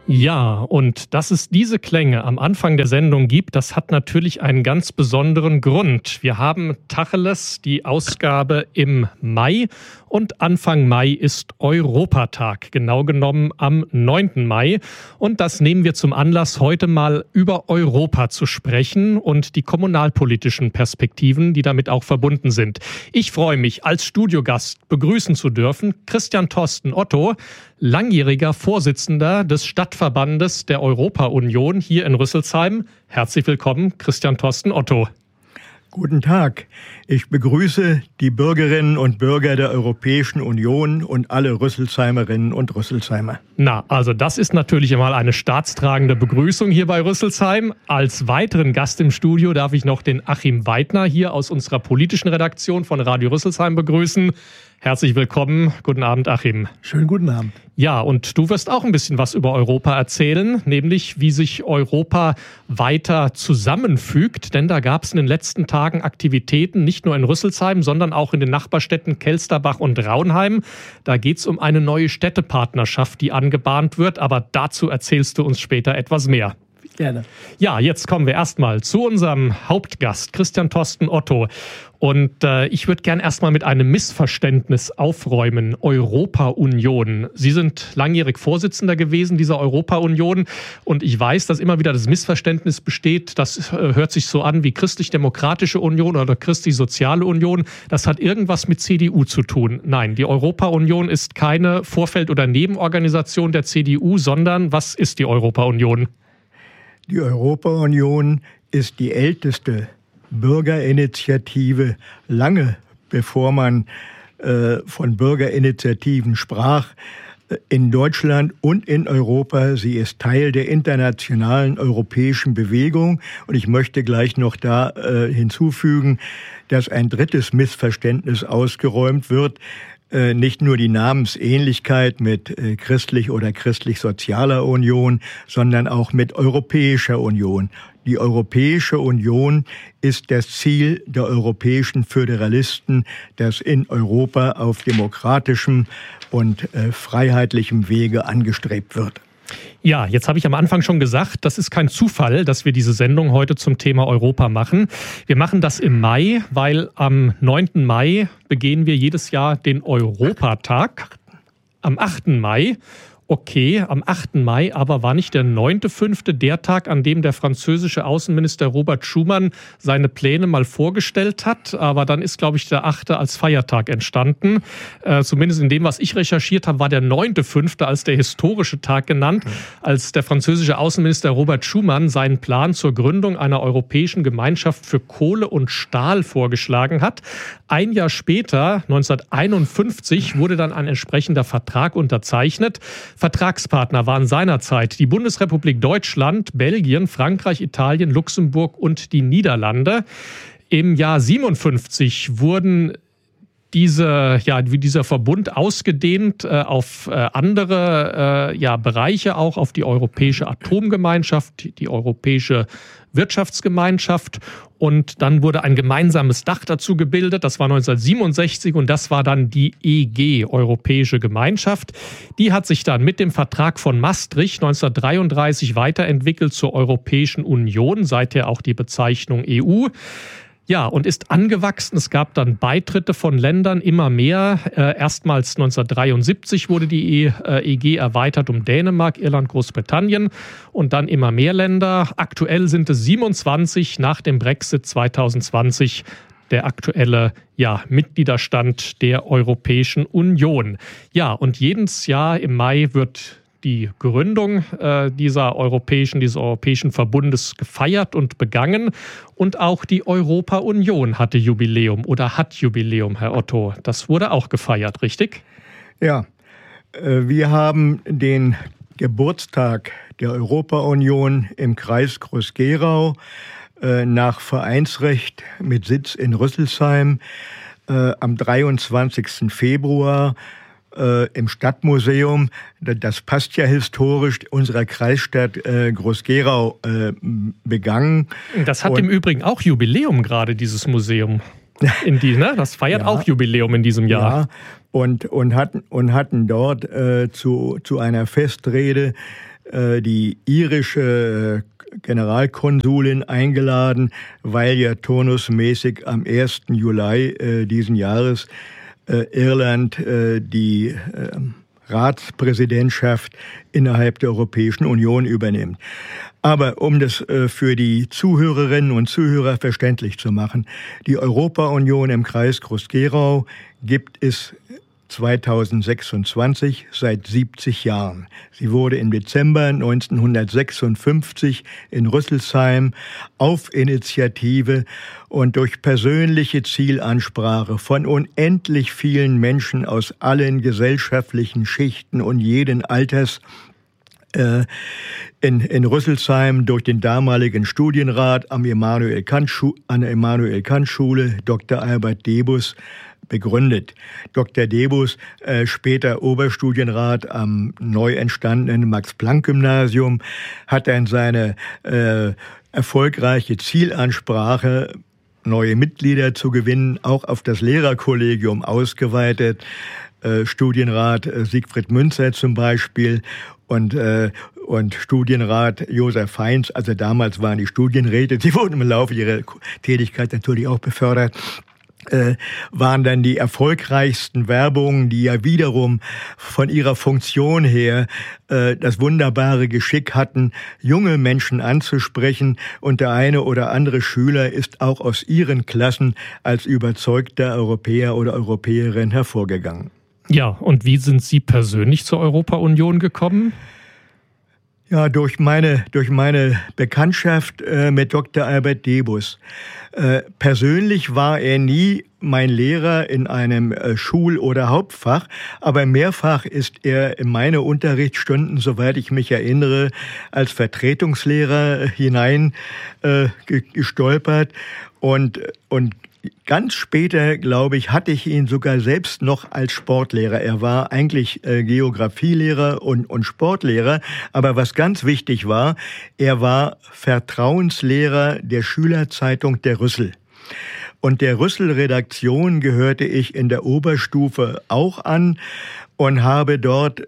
Ja, und dass es diese Klänge am Anfang der Sendung gibt, das hat natürlich einen ganz besonderen Grund. Wir haben Tacheles, die Ausgabe im Mai, und Anfang Mai ist Europatag, genau genommen am 9. Mai. Und das nehmen wir zum Anlass, heute mal über Europa zu sprechen und die kommunalpolitischen Perspektiven, die damit auch verbunden sind. Ich freue mich, als Studiogast begrüßen zu dürfen Christian Thorsten Otto, langjähriger Vorsitzender des Stadtverbandes der Europa-Union hier in Rüsselsheim. Herzlich willkommen, Christian Thorsten Otto. Guten Tag. Ich begrüße die Bürgerinnen und Bürger der Europäischen Union und alle Rüsselsheimerinnen und Rüsselsheimer. Na, also das ist natürlich einmal eine staatstragende Begrüßung hier bei Rüsselsheim. Als weiteren Gast im Studio darf ich noch den Achim Weidner hier aus unserer politischen Redaktion von Radio Rüsselsheim begrüßen. Herzlich willkommen. Guten Abend, Achim. Schönen guten Abend. Ja, und du wirst auch ein bisschen was über Europa erzählen, nämlich wie sich Europa weiter zusammenfügt. Denn da gab es in den letzten Tagen Aktivitäten, nicht nur in Rüsselsheim, sondern auch in den Nachbarstädten Kelsterbach und Raunheim. Da geht es um eine neue Städtepartnerschaft, die angebahnt wird. Aber dazu erzählst du uns später etwas mehr. Gerne. Ja, jetzt kommen wir erstmal zu unserem Hauptgast, Christian Thorsten Otto. Und ich würde gern erstmal mit einem Missverständnis aufräumen. Europa-Union. Sie sind langjährig Vorsitzender gewesen dieser Europa-Union. Und ich weiß, dass immer wieder das Missverständnis besteht, das hört sich so an wie Christlich-Demokratische Union oder Christlich-Soziale Union. Das hat irgendwas mit CDU zu tun. Nein, die Europa-Union ist keine Vorfeld- oder Nebenorganisation der CDU, sondern was ist die Europa-Union? Die Europa-Union ist die älteste Bürgerinitiative, lange bevor man von Bürgerinitiativen sprach, in Deutschland und in Europa. Sie ist Teil der internationalen europäischen Bewegung. Und ich möchte gleich noch da hinzufügen, dass ein drittes Missverständnis ausgeräumt wird. Nicht nur die Namensähnlichkeit mit christlich oder christlich-sozialer Union, sondern auch mit Europäischer Union. Die Europäische Union ist das Ziel der europäischen Föderalisten, das in Europa auf demokratischem und freiheitlichem Wege angestrebt wird. Ja, jetzt habe ich am Anfang schon gesagt, das ist kein Zufall, dass wir diese Sendung heute zum Thema Europa machen. Wir machen das im Mai, weil am 9. Mai begehen wir jedes Jahr den Europatag. Am 8. Mai. Okay, am 8. Mai, aber war nicht der 9.5. der Tag, an dem der französische Außenminister Robert Schuman seine Pläne mal vorgestellt hat? Aber dann ist, glaube ich, der 8. als Feiertag entstanden. Zumindest in dem, was ich recherchiert habe, war der 9.5. als der historische Tag genannt, als der französische Außenminister Robert Schuman seinen Plan zur Gründung einer europäischen Gemeinschaft für Kohle und Stahl vorgeschlagen hat. Ein Jahr später, 1951, wurde dann ein entsprechender Vertrag unterzeichnet. Vertragspartner waren seinerzeit die Bundesrepublik Deutschland, Belgien, Frankreich, Italien, Luxemburg und die Niederlande. Im Jahr 57 wurden dieser Verbund ausgedehnt auf andere Bereiche, auch auf die Europäische Atomgemeinschaft, die Europäische Wirtschaftsgemeinschaft, und dann wurde ein gemeinsames Dach dazu gebildet. Das war 1967 und das war dann die EG, Europäische Gemeinschaft. Die hat sich dann mit dem Vertrag von Maastricht 1933 weiterentwickelt zur Europäischen Union, seither auch die Bezeichnung EU. Ja, und ist angewachsen. Es gab dann Beitritte von Ländern immer mehr. Erstmals 1973 wurde die EG erweitert um Dänemark, Irland, Großbritannien und dann immer mehr Länder. Aktuell sind es 27 nach dem Brexit 2020. Der aktuelle Mitgliederstand der Europäischen Union. Ja, und jedes Jahr im Mai wird die Gründung dieses europäischen Verbundes gefeiert und begangen. Und auch die Europa-Union hatte Jubiläum oder hat Jubiläum, Herr Otto. Das wurde auch gefeiert, richtig? Ja, wir haben den Geburtstag der Europa-Union im Kreis Groß-Gerau nach Vereinsrecht mit Sitz in Rüsselsheim am 23. Februar im Stadtmuseum. Das passt ja historisch unserer Kreisstadt Groß-Gerau begangen. Das hat im Übrigen auch Jubiläum gerade, dieses Museum. Das feiert auch Jubiläum in diesem Jahr. Ja, und hatten dort zu einer Festrede die irische Generalkonsulin eingeladen, weil ja turnusmäßig am 1. Juli diesen Jahres Irland die Ratspräsidentschaft innerhalb der Europäischen Union übernimmt. Aber um das für die Zuhörerinnen und Zuhörer verständlich zu machen, die Europa-Union im Kreis Groß-Gerau gibt es 2026 seit 70 Jahren. Sie wurde im Dezember 1956 in Rüsselsheim auf Initiative und durch persönliche Zielansprache von unendlich vielen Menschen aus allen gesellschaftlichen Schichten und jeden Alters in Rüsselsheim durch den damaligen Studienrat an der Immanuel-Kant-Schule Dr. Albert Debus begründet. Dr. Debus, später Oberstudienrat am neu entstandenen Max-Planck-Gymnasium, hat dann seine erfolgreiche Zielansprache, neue Mitglieder zu gewinnen, auch auf das Lehrerkollegium ausgeweitet. Studienrat Siegfried Münzer zum Beispiel und Studienrat Josef Heinz, also damals waren die Studienräte, die wurden im Laufe ihrer Tätigkeit natürlich auch befördert, waren dann die erfolgreichsten Werbungen, die ja wiederum von ihrer Funktion her das wunderbare Geschick hatten, junge Menschen anzusprechen. Und der eine oder andere Schüler ist auch aus ihren Klassen als überzeugter Europäer oder Europäerin hervorgegangen. Ja, und wie sind Sie persönlich zur Europa-Union gekommen? Ja, durch meine Bekanntschaft mit Dr. Albert Debus. Persönlich war er nie mein Lehrer in einem Schul- oder Hauptfach, aber mehrfach ist er in meine Unterrichtsstunden, soweit ich mich erinnere, als Vertretungslehrer hinein gestolpert und ganz später, glaube ich, hatte ich ihn sogar selbst noch als Sportlehrer. Er war eigentlich Geographielehrer und Sportlehrer, aber was ganz wichtig war, er war Vertrauenslehrer der Schülerzeitung der Rüssel. Und der Rüssel-Redaktion gehörte ich in der Oberstufe auch an und habe dort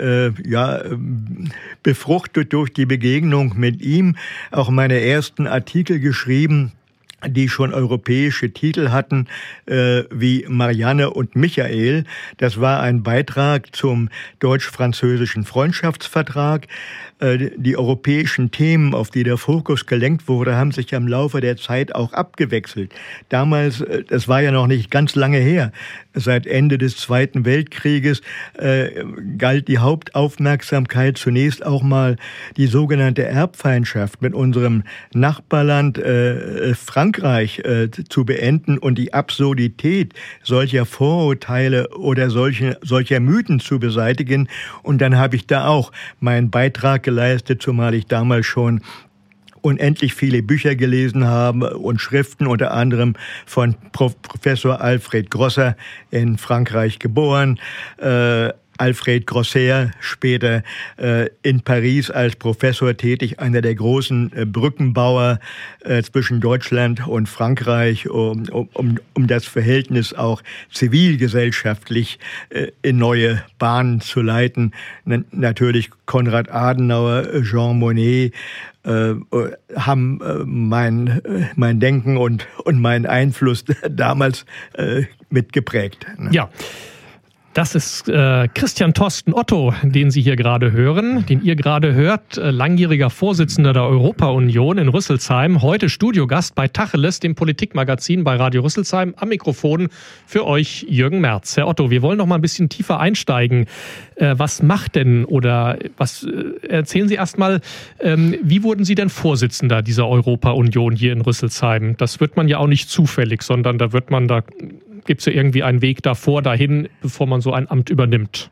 befruchtet durch die Begegnung mit ihm auch meine ersten Artikel geschrieben, die schon europäische Titel hatten, wie Marianne und Michael. Das war ein Beitrag zum deutsch-französischen Freundschaftsvertrag. Die europäischen Themen, auf die der Fokus gelenkt wurde, haben sich im Laufe der Zeit auch abgewechselt. Damals, das war ja noch nicht ganz lange her, seit Ende des Zweiten Weltkrieges galt die Hauptaufmerksamkeit zunächst auch mal die sogenannte Erbfeindschaft mit unserem Nachbarland Frankreich zu beenden und die Absurdität solcher Vorurteile oder solcher Mythen zu beseitigen. Und dann habe ich da auch meinen Beitrag geleistet, zumal ich damals schon unendlich viele Bücher gelesen habe und Schriften, unter anderem von Professor Alfred Grosser, in Frankreich geboren, Alfred Grosser, später in Paris als Professor tätig, einer der großen Brückenbauer zwischen Deutschland und Frankreich, um das Verhältnis auch zivilgesellschaftlich in neue Bahnen zu leiten. Natürlich Konrad Adenauer, Jean Monnet, haben mein Denken und meinen Einfluss damals mitgeprägt. Ja. Das ist Christian Thorsten Otto, den Sie hier gerade hören, den ihr gerade hört, langjähriger Vorsitzender der Europa-Union in Rüsselsheim, heute Studiogast bei Tacheles, dem Politikmagazin bei Radio Rüsselsheim. Am Mikrofon für euch Jürgen Merz. Herr Otto, wir wollen noch mal ein bisschen tiefer einsteigen. Was macht denn oder was erzählen Sie erst mal, wie wurden Sie denn Vorsitzender dieser Europa-Union hier in Rüsselsheim? Das wird man ja auch nicht zufällig, sondern da gibt es ja irgendwie einen Weg dahin, bevor man so ein Amt übernimmt?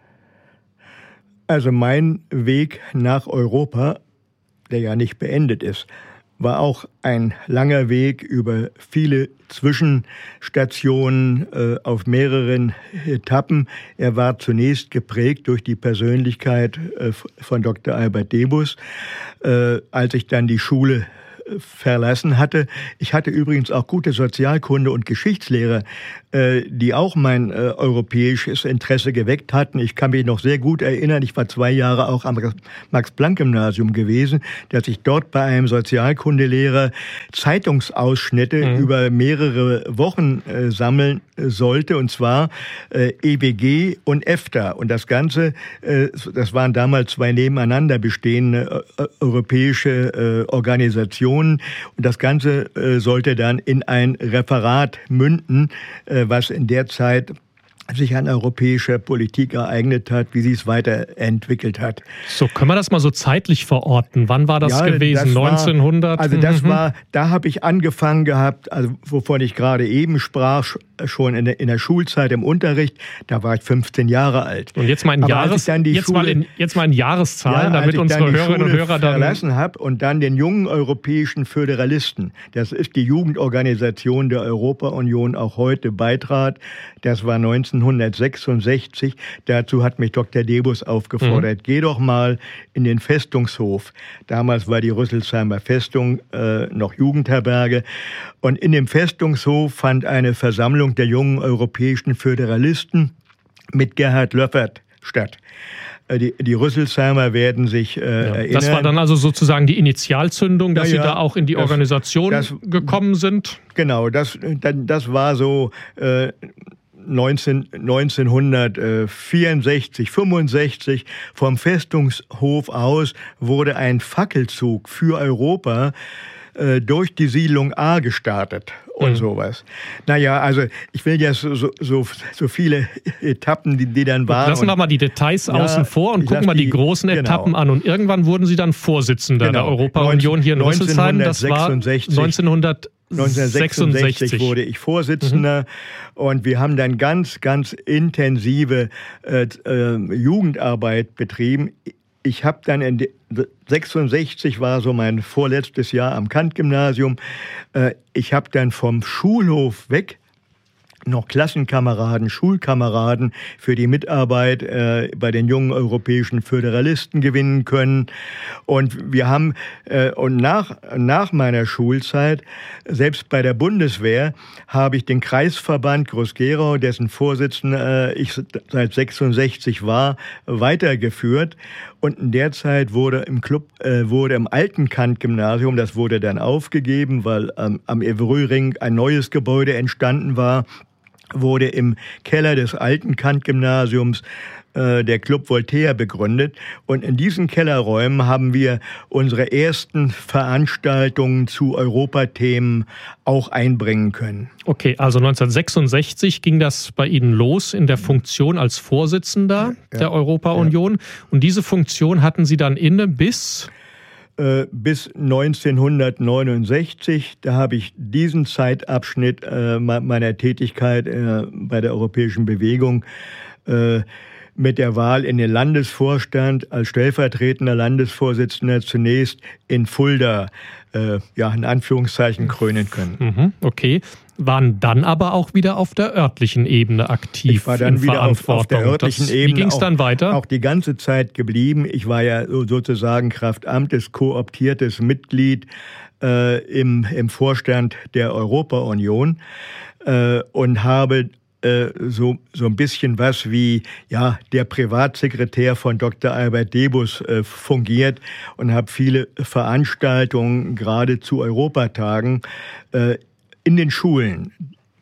Also mein Weg nach Europa, der ja nicht beendet ist, war auch ein langer Weg über viele Zwischenstationen auf mehreren Etappen. Er war zunächst geprägt durch die Persönlichkeit von Dr. Albert Debus. Als ich dann die Schule verlassen hatte. Ich hatte übrigens auch gute Sozialkunde und Geschichtslehrer die auch mein europäisches Interesse geweckt hatten. Ich kann mich noch sehr gut erinnern, ich war 2 Jahre auch am Max-Planck-Gymnasium gewesen, dass ich dort bei einem Sozialkundelehrer Zeitungsausschnitte über mehrere Wochen sammeln sollte, und zwar EWG und EFTA. Und das Ganze, das waren damals 2 nebeneinander bestehende europäische Organisationen. Und das Ganze sollte dann in ein Referat münden, was in der Zeit sich an europäischer Politik ereignet hat, wie sie es weiterentwickelt hat. So, können wir das mal so zeitlich verorten? Wann war das gewesen? Das 1900? Da habe ich angefangen gehabt, also wovon ich gerade eben sprach, schon in der Schulzeit im Unterricht, da war ich 15 Jahre alt. Und jetzt mal in Jahreszahlen, damit unsere Hörerinnen und Hörer dann verlassen habe und dann den jungen europäischen Föderalisten, das ist die Jugendorganisation der Europa-Union, auch heute beitrat. Das war 1966. Dazu hat mich Dr. Debus aufgefordert, geh doch mal in den Festungshof. Damals war die Rüsselsheimer Festung noch Jugendherberge. Und in dem Festungshof fand eine Versammlung der jungen europäischen Föderalisten mit Gerhard Löffert statt. Die Rüsselsheimer werden sich erinnern. Das war dann also sozusagen die Initialzündung, dass Sie da auch in die Organisation gekommen sind? Genau, das war so 1964, 65. Vom Festungshof aus wurde ein Fackelzug für Europa durch die Siedlung A gestartet und sowas. Naja, also ich will jetzt so viele Etappen, die dann waren. Lassen wir mal die Details außen vor und gucken mal die großen Etappen an. Und irgendwann wurden Sie dann Vorsitzender der Europa-Union hier in Rüsselsheim. Das war 1966 wurde ich Vorsitzender und wir haben dann ganz, ganz intensive Jugendarbeit betrieben. Ich habe dann 66 war so mein vorletztes Jahr am Kant-Gymnasium. Ich habe dann vom Schulhof weg noch Klassenkameraden, Schulkameraden für die Mitarbeit bei den jungen europäischen Föderalisten gewinnen können. Und wir haben nach meiner Schulzeit, selbst bei der Bundeswehr, habe ich den Kreisverband Groß-Gerau, dessen Vorsitzender ich seit 66 war, weitergeführt. Und in der Zeit wurde im alten Kant-Gymnasium, das wurde dann aufgegeben, weil am Evreux-Ring ein neues Gebäude entstanden war, wurde im Keller des alten Kant-Gymnasiums der Club Voltaire begründet. Und in diesen Kellerräumen haben wir unsere ersten Veranstaltungen zu Europathemen auch einbringen können. Okay, also 1966 ging das bei Ihnen los in der Funktion als Vorsitzender der Europa-Union. Und diese Funktion hatten Sie dann inne bis 1969, da habe ich diesen Zeitabschnitt meiner Tätigkeit bei der Europäischen Bewegung mit der Wahl in den Landesvorstand als stellvertretender Landesvorsitzender zunächst in Fulda, in Anführungszeichen, krönen können. Okay. Waren dann aber auch wieder auf der örtlichen Ebene aktiv. Ich war dann wieder auf der örtlichen Ebene. Wie ging es dann weiter? Auch die ganze Zeit geblieben. Ich war ja sozusagen Kraft Amtes kooptiertes Mitglied im Vorstand der Europa-Union und habe so ein bisschen was wie der Privatsekretär von Dr. Albert Debus fungiert und habe viele Veranstaltungen gerade zu Europatagen in den Schulen,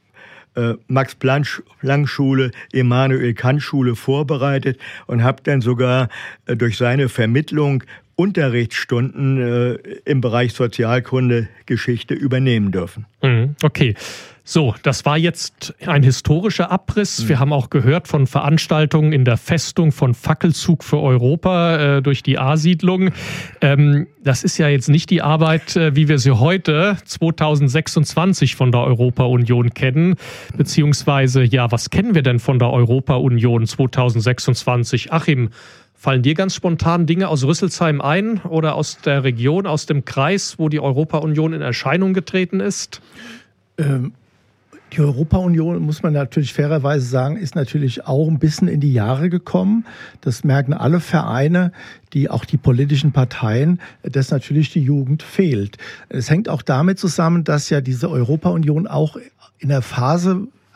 Max-Planck-Schule, Immanuel-Kant-Schule vorbereitet und habe dann sogar durch seine Vermittlung Unterrichtsstunden im Bereich Sozialkunde, Geschichte übernehmen dürfen. Okay. So, das war jetzt ein historischer Abriss. Wir haben auch gehört von Veranstaltungen in der Festung, von Fackelzug für Europa durch die A-Siedlung. Das ist ja jetzt nicht die Arbeit, wie wir sie heute 2026 von der Europa-Union kennen. Beziehungsweise, was kennen wir denn von der Europa-Union 2026? Achim, fallen dir ganz spontan Dinge aus Rüsselsheim ein oder aus der Region, aus dem Kreis, wo die Europa-Union in Erscheinung getreten ist? Die Europa-Union, muss man natürlich fairerweise sagen, ist natürlich auch ein bisschen in die Jahre gekommen. Das merken alle Vereine, auch die politischen Parteien, dass natürlich die Jugend fehlt. Es hängt auch damit zusammen, dass ja diese Europa-Union auch in der Phase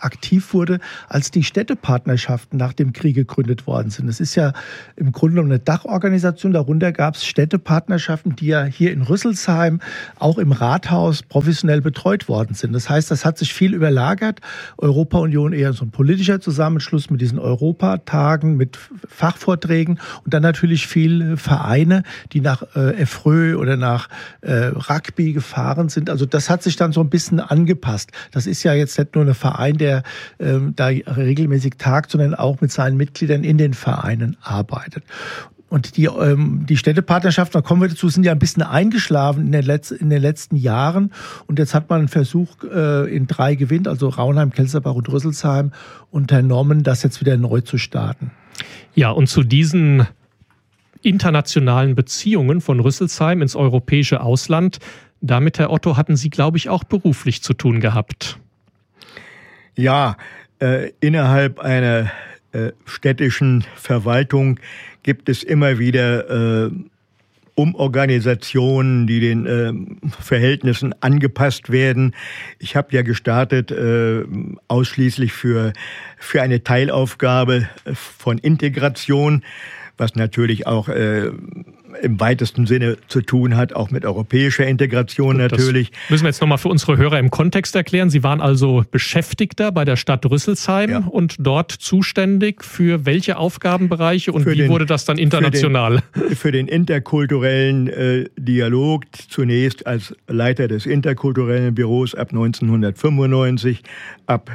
aktiv wurde, als die Städtepartnerschaften nach dem Krieg gegründet worden sind. Das ist ja im Grunde genommen eine Dachorganisation. Darunter gab es Städtepartnerschaften, die ja hier in Rüsselsheim auch im Rathaus professionell betreut worden sind. Das heißt, das hat sich viel überlagert. Europa-Union eher so ein politischer Zusammenschluss mit diesen Europatagen, mit Fachvorträgen und dann natürlich viele Vereine, die nach Efreux oder nach Rugby gefahren sind. Also das hat sich dann so ein bisschen angepasst. Das ist ja jetzt nicht nur ein Verein, der da regelmäßig tagt, sondern auch mit seinen Mitgliedern in den Vereinen arbeitet. Und die Städtepartnerschaften, da kommen wir dazu, sind ja ein bisschen eingeschlafen in den letzten Jahren. Und jetzt hat man einen Versuch in 3 gewinnt, also Raunheim, Kelserbach und Rüsselsheim, unternommen, das jetzt wieder neu zu starten. Ja, und zu diesen internationalen Beziehungen von Rüsselsheim ins europäische Ausland, damit, Herr Otto, hatten Sie, glaube ich, auch beruflich zu tun gehabt. Ja, innerhalb einer städtischen Verwaltung gibt es immer wieder Umorganisationen, die den Verhältnissen angepasst werden. Ich habe ja gestartet ausschließlich für eine Teilaufgabe von Integration, was natürlich auch im weitesten Sinne zu tun hat, auch mit europäischer Integration natürlich. Das müssen wir jetzt nochmal für unsere Hörer im Kontext erklären. Sie waren also Beschäftigter bei der Stadt Rüsselsheim und dort zuständig für welche Aufgabenbereiche und wie wurde das dann international? Für den interkulturellen Dialog, zunächst als Leiter des interkulturellen Büros ab 1995, ab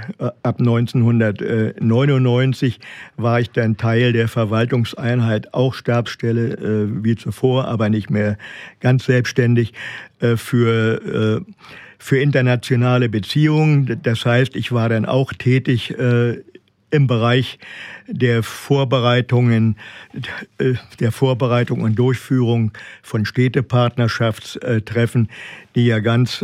1999 war ich dann Teil der Verwaltungseinheit, auch Stabsstelle wie zuvor, aber nicht mehr ganz selbstständig für internationale Beziehungen. Das heißt, ich war dann auch tätig im Bereich der Vorbereitung und Durchführung von Städtepartnerschaftstreffen, die ja ganz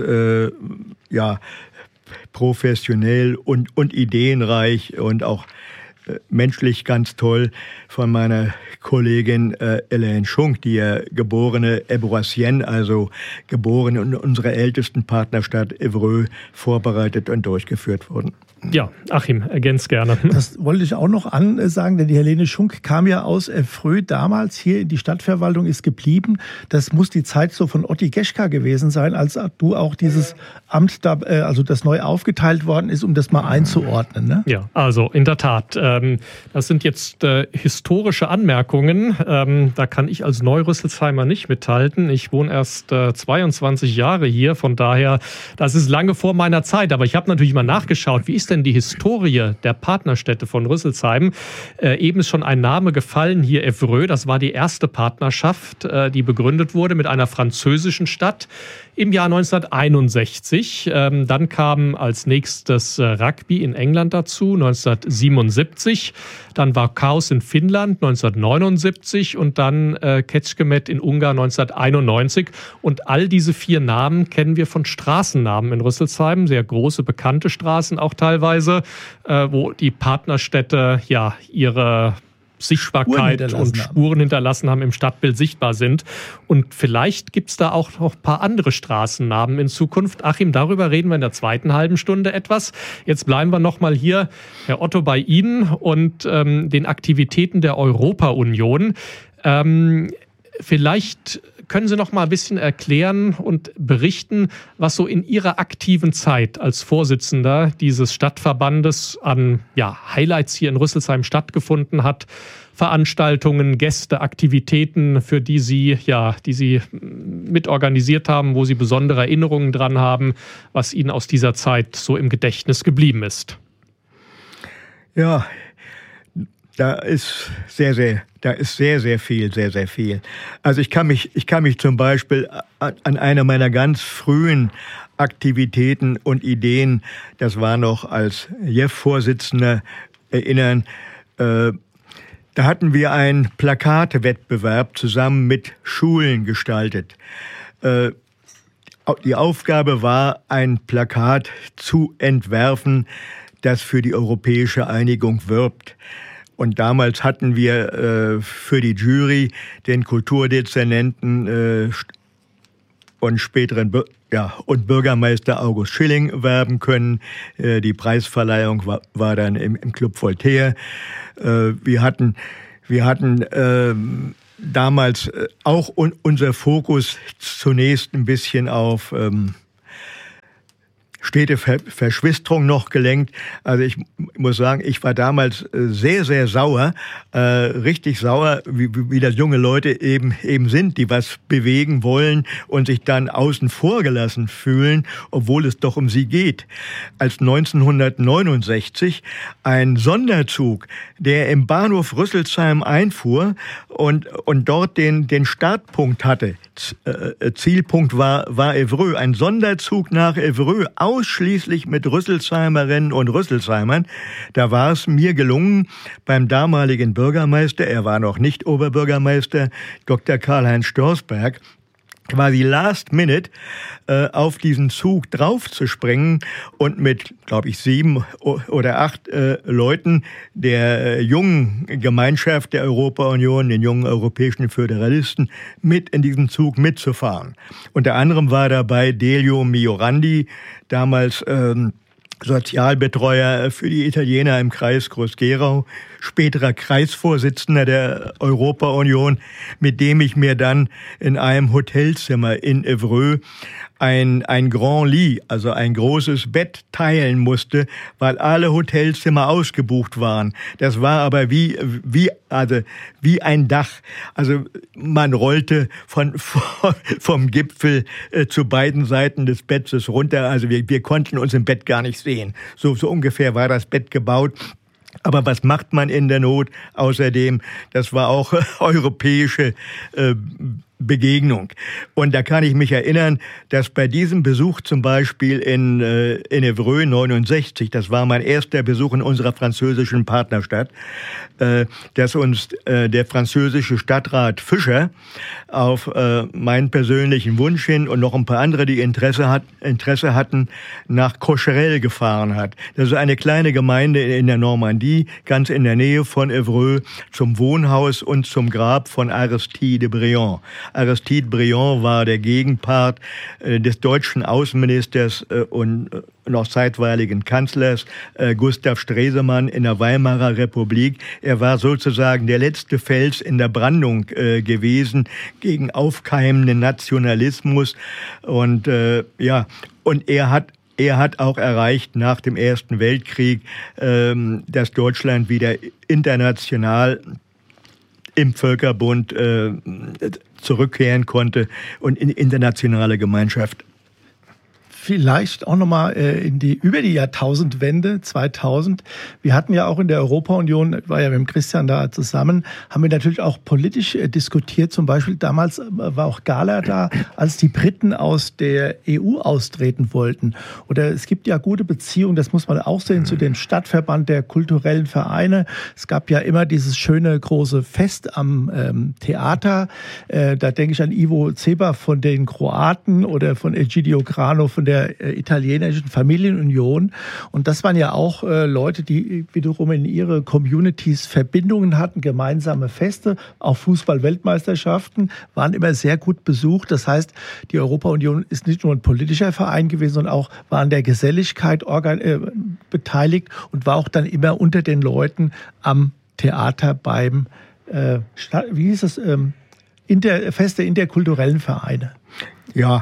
professionell und ideenreich und auch menschlich ganz toll von meiner Kollegin Elaine Schunk, die ja geborene Ebroissienne, also geboren in unserer ältesten Partnerstadt Evreux, vorbereitet und durchgeführt wurden. Ja, Achim, ergänzt gerne. Das wollte ich auch noch ansagen, denn die Helene Schunk kam ja aus Efreux damals hier in die Stadtverwaltung, ist geblieben. Das muss die Zeit so von Otti Geschka gewesen sein, als du auch dieses Amt da, also das neu aufgeteilt worden ist, um das mal einzuordnen. Ne? Ja, also in der Tat. Das sind jetzt historische Anmerkungen. Da kann ich als Neu-Rüsselsheimer nicht mithalten. Ich wohne erst 22 Jahre hier, von daher, das ist lange vor meiner Zeit. Aber ich habe natürlich mal nachgeschaut, wie ist denn die Historie der Partnerstädte von Rüsselsheim? Eben ist schon ein Name gefallen hier, Evreux. Das war die erste Partnerschaft, die begründet wurde mit einer französischen Stadt im Jahr 1961. Dann kam als nächstes Rugby in England dazu, 1977. Dann war Kaus in Finnland 1979 und dann Kecskemét in Ungarn 1991. Und all diese 4 Namen kennen wir von Straßennamen in Rüsselsheim, sehr große, bekannte Straßen auch teilweise, wo die Partnerstädte ja ihre Sichtbarkeit und Spuren hinterlassen haben, im Stadtbild sichtbar sind. Und vielleicht gibt es da auch noch ein paar andere Straßennamen in Zukunft. Achim, darüber reden wir in der zweiten halben Stunde etwas. Jetzt bleiben wir nochmal hier, Herr Otto, bei Ihnen und den Aktivitäten der Europa-Union. Vielleicht können Sie noch mal ein bisschen erklären und berichten, was so in Ihrer aktiven Zeit als Vorsitzender dieses Stadtverbandes an Highlights hier in Rüsselsheim stattgefunden hat? Veranstaltungen, Gäste, Aktivitäten, für die Sie mitorganisiert haben, wo Sie besondere Erinnerungen dran haben, was Ihnen aus dieser Zeit so im Gedächtnis geblieben ist. Ja, da ist sehr, sehr viel. Also ich kann mich zum Beispiel an eine meiner ganz frühen Aktivitäten und Ideen, das war noch als JEF-Vorsitzender, erinnern. Da hatten wir einen Plakatwettbewerb zusammen mit Schulen gestaltet. Die Aufgabe war, ein Plakat zu entwerfen, das für die europäische Einigung wirbt. Und damals hatten wir für die Jury den Kulturdezernenten und späteren und Bürgermeister August Schilling werben können. Die Preisverleihung war dann im Club Voltaire. Wir hatten damals auch unser Fokus zunächst ein bisschen auf Städteverschwisterung noch gelenkt. Also ich muss sagen, ich war damals sehr, sehr sauer, richtig sauer, wie das junge Leute eben sind, die was bewegen wollen und sich dann außen vor gelassen fühlen, obwohl es doch um sie geht. Als 1969 ein Sonderzug, der im Bahnhof Rüsselsheim einfuhr und dort den Startpunkt hatte, Zielpunkt war Evreux, ein Sonderzug nach Evreux, ausschließlich mit Rüsselsheimerinnen und Rüsselsheimern. Da war es mir gelungen, beim damaligen Bürgermeister, er war noch nicht Oberbürgermeister, Dr. Karl-Heinz Storsberg, quasi last minute auf diesen Zug draufzuspringen und mit, glaube ich, 7 oder 8 Leuten der jungen Gemeinschaft der Europa-Union, den jungen europäischen Föderalisten, mit in diesen Zug mitzufahren. Unter anderem war dabei Delio Miorandi, damals Sozialbetreuer für die Italiener im Kreis Groß-Gerau, späterer Kreisvorsitzender der Europa-Union, mit dem ich mir dann in einem Hotelzimmer in Evreux ein Grand Lit, also ein großes Bett teilen musste, weil alle Hotelzimmer ausgebucht waren. Das war aber wie ein Dach. Also man rollte vom Gipfel zu beiden Seiten des Bettes runter. Also wir konnten uns im Bett gar nicht sehen. So ungefähr war das Bett gebaut. Aber was macht man in der Not? Außerdem, das war auch europäische Begegnung. Und da kann ich mich erinnern, dass bei diesem Besuch zum Beispiel in Evreux 69, das war mein erster Besuch in unserer französischen Partnerstadt, dass uns der französische Stadtrat Fischer auf meinen persönlichen Wunsch hin und noch ein paar andere, die Interesse hatten, nach Cocherel gefahren hat. Das ist eine kleine Gemeinde in der Normandie, ganz in der Nähe von Evreux, zum Wohnhaus und zum Grab von Aristide Briand. Aristide Briand war der Gegenpart des deutschen Außenministers und noch zeitweiligen Kanzlers Gustav Stresemann in der Weimarer Republik. Er war sozusagen der letzte Fels in der Brandung gewesen gegen aufkeimenden Nationalismus. Und und er hat auch erreicht nach dem Ersten Weltkrieg, dass Deutschland wieder international im Völkerbund zurückkehren konnte und in internationale Gemeinschaft. Vielleicht auch nochmal über die Jahrtausendwende 2000. Wir hatten ja auch in der Europa-Union, war ja mit dem Christian da zusammen, haben wir natürlich auch politisch diskutiert. Zum Beispiel damals war auch Gala da, als die Briten aus der EU austreten wollten. Oder es gibt ja gute Beziehungen, das muss man auch sehen, zu dem Stadtverband der kulturellen Vereine. Es gab ja immer dieses schöne große Fest am Theater. Da denke ich an Ivo Zeber von den Kroaten oder von Egidio Grano von der italienischen Familienunion. Und das waren ja auch Leute, die wiederum in ihre Communities Verbindungen hatten, gemeinsame Feste, auch Fußball-Weltmeisterschaften, waren immer sehr gut besucht. Das heißt, die Europa-Union ist nicht nur ein politischer Verein gewesen, sondern auch war an der Geselligkeit beteiligt und war auch dann immer unter den Leuten am Theater beim, wie hieß es, Fest der interkulturellen Vereine. Ja,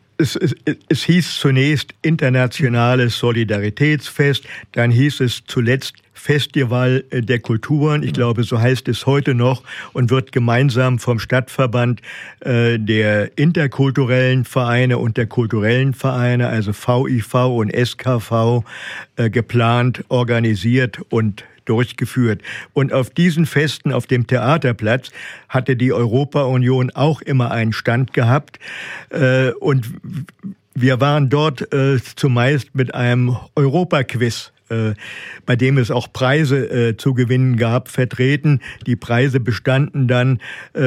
es hieß zunächst Internationales Solidaritätsfest, dann hieß es zuletzt Festival der Kulturen. Ich glaube, so heißt es heute noch und wird gemeinsam vom Stadtverband der interkulturellen Vereine und der kulturellen Vereine, also VIV und SKV, geplant, organisiert und durchgeführt. Und auf diesen Festen auf dem Theaterplatz hatte die Europa-Union auch immer einen Stand gehabt. Und wir waren dort zumeist mit einem Europaquiz, bei dem es auch Preise zu gewinnen gab, vertreten. Die Preise bestanden dann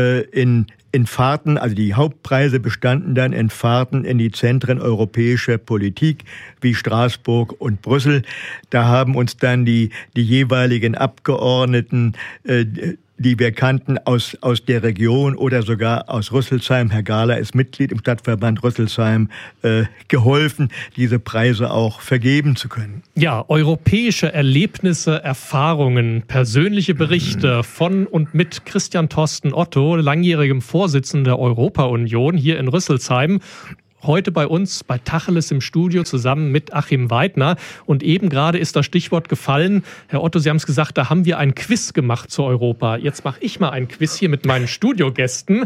in Fahrten, also die Hauptpreise bestanden dann in Fahrten in die Zentren europäischer Politik wie Straßburg und Brüssel. Da haben uns dann die jeweiligen Abgeordneten die wir kannten aus der Region oder sogar aus Rüsselsheim. Herr Gahler ist Mitglied im Stadtverband Rüsselsheim, geholfen, diese Preise auch vergeben zu können. Ja, europäische Erlebnisse, Erfahrungen, persönliche Berichte von und mit Christian Thorsten Otto, langjährigem Vorsitzender der Europa-Union hier in Rüsselsheim. Heute bei uns bei Tacheles im Studio zusammen mit Achim Weidner. Und eben gerade ist das Stichwort gefallen. Herr Otto, Sie haben es gesagt, da haben wir ein Quiz gemacht zu Europa. Jetzt mache ich mal ein Quiz hier mit meinen Studiogästen.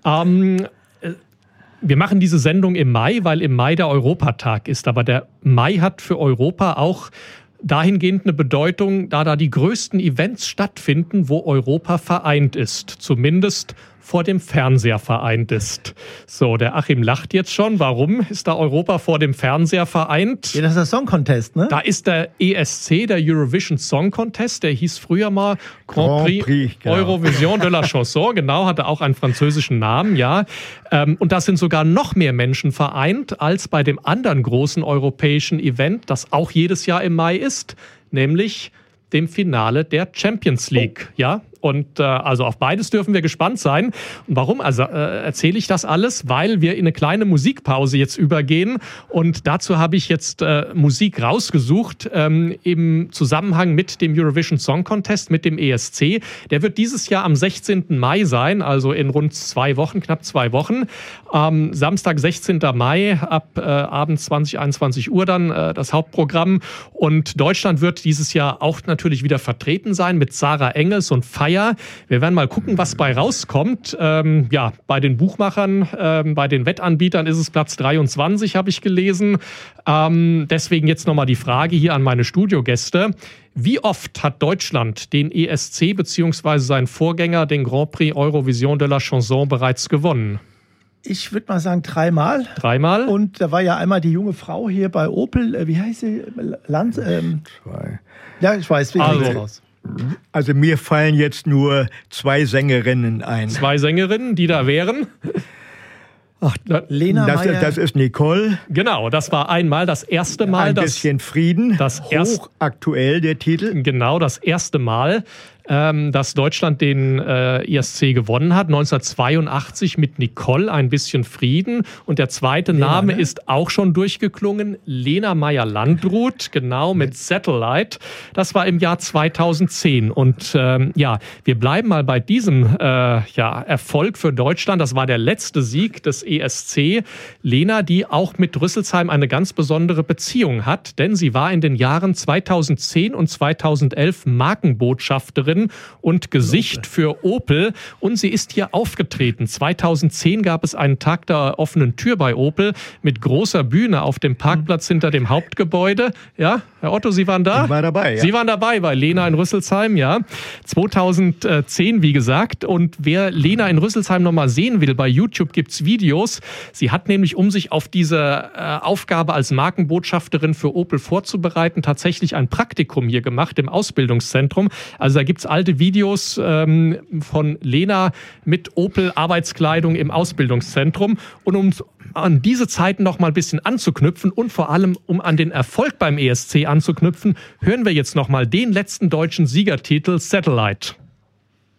Wir machen diese Sendung im Mai, weil im Mai der Europatag ist. Aber der Mai hat für Europa auch dahingehend eine Bedeutung, da die größten Events stattfinden, wo Europa vereint ist. Zumindest vor dem Fernseher vereint ist. So, der Achim lacht jetzt schon. Warum ist da Europa vor dem Fernseher vereint? Ja, das ist der Song Contest, ne? Da ist der ESC, der Eurovision Song Contest. Der hieß früher mal Grand Prix genau. Eurovision de la Chanson. Genau, hatte auch einen französischen Namen, ja. Und da sind sogar noch mehr Menschen vereint als bei dem anderen großen europäischen Event, das auch jedes Jahr im Mai ist, nämlich dem Finale der Champions League, ja. Und also auf beides dürfen wir gespannt sein. Und warum erzähle ich das alles? Weil wir in eine kleine Musikpause jetzt übergehen. Und dazu habe ich jetzt Musik rausgesucht im Zusammenhang mit dem Eurovision Song Contest, mit dem ESC. Der wird dieses Jahr am 16. Mai sein, also in rund 2 Wochen, knapp 2 Wochen. Samstag, 16. Mai, ab abends 20, 21 Uhr dann das Hauptprogramm. Und Deutschland wird dieses Jahr auch natürlich wieder vertreten sein mit Sarah Engels und Feier. Wir werden mal gucken, was bei rauskommt. Ja, bei den Buchmachern, bei den Wettanbietern ist es Platz 23, habe ich gelesen. Deswegen jetzt nochmal die Frage hier an meine Studiogäste. Wie oft hat Deutschland den ESC bzw. seinen Vorgänger, den Grand Prix Eurovision de la Chanson, bereits gewonnen? Ich würde mal sagen 3-mal. 3-mal? Und da war ja einmal die junge Frau hier bei Opel, wie heißt sie? Zwei. Ja, ich weiß, wie also raus. Also mir fallen jetzt nur 2 Sängerinnen ein. 2 Sängerinnen, die da wären? Ach, Lena Meyer. Das ist Nicole. Genau, das war einmal das erste Mal. Ein bisschen Frieden. Hochaktuell der Titel. Genau, das erste Mal, dass Deutschland den ESC gewonnen hat. 1982 mit Nicole, ein bisschen Frieden. Und der zweite Name ist auch schon durchgeklungen. Lena Meyer-Landrut, genau, mit Satellite. Das war im Jahr 2010. Und ja, wir bleiben mal bei diesem Erfolg für Deutschland. Das war der letzte Sieg des ESC. Lena, die auch mit Rüsselsheim eine ganz besondere Beziehung hat, denn sie war in den Jahren 2010 und 2011 Markenbotschafterin und Gesicht für Opel und sie ist hier aufgetreten. 2010 gab es einen Tag der offenen Tür bei Opel mit großer Bühne auf dem Parkplatz hinter dem Hauptgebäude. Ja, Herr Otto, Sie waren da? Ich war dabei, ja. Sie waren dabei bei Lena in Rüsselsheim, ja. 2010, wie gesagt. Und wer Lena in Rüsselsheim nochmal sehen will, bei YouTube gibt's Videos. Sie hat nämlich, um sich auf diese Aufgabe als Markenbotschafterin für Opel vorzubereiten, tatsächlich ein Praktikum hier gemacht im Ausbildungszentrum. Also da gibt's alte Videos von Lena mit Opel-Arbeitskleidung im Ausbildungszentrum. Und um an diese Zeiten noch mal ein bisschen anzuknüpfen und vor allem, um an den Erfolg beim ESC anzuknüpfen, hören wir jetzt noch mal den letzten deutschen Siegertitel Satellite.